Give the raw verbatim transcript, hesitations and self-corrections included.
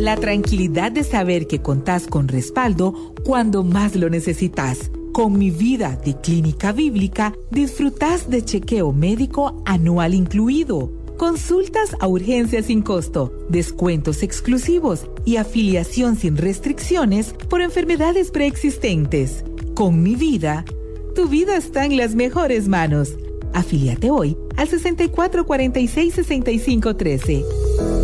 La tranquilidad de saber que contás con respaldo cuando más lo necesitas. Con Mi Vida de Clínica Bíblica, disfrutás de chequeo médico anual incluido, consultas a urgencias sin costo, descuentos exclusivos y afiliación sin restricciones por enfermedades preexistentes. Con Mi Vida, tu vida está en las mejores manos. Afíliate hoy al sesenta y cuatro cuarenta y seis sesenta y cinco trece.